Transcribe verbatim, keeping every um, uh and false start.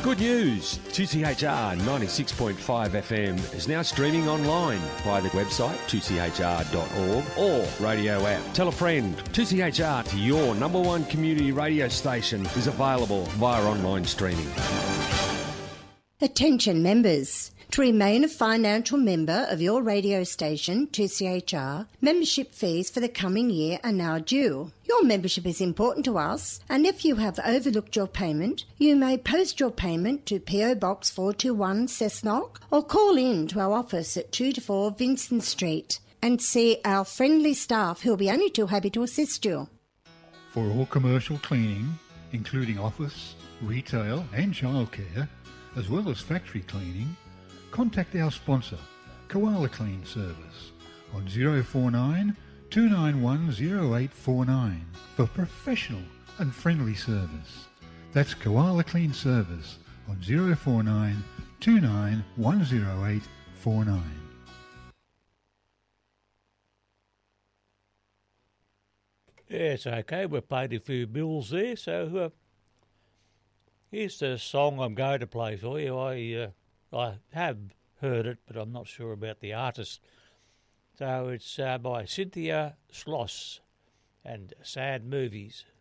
Good news! two C H R ninety-six point five F M is now streaming online via the website two c h r dot org or radio app. Tell a friend. two C H R to your number one community radio station is available via online streaming. Attention members. To remain a financial member of your radio station, two C H R, membership fees for the coming year are now due. Your membership is important to us, and if you have overlooked your payment, you may post your payment to P O Box four two one Cessnock or call in to our office at two to four Vincent Street and see our friendly staff who will be only too happy to assist you. For all commercial cleaning, including office, retail and childcare, as well as factory cleaning, contact our sponsor, Koala Clean Service, on zero four nine, two nine one, zero eight four nine for professional and friendly service. That's Koala Clean Service on zero four nine, two nine one, zero eight four nine. Yeah, it's okay. We've paid a few bills there, so uh, here's the song I'm going to play for you. I uh, I have heard it, but I'm not sure about the artist. So it's uh, by Cynthia Schloss and Sad Movies.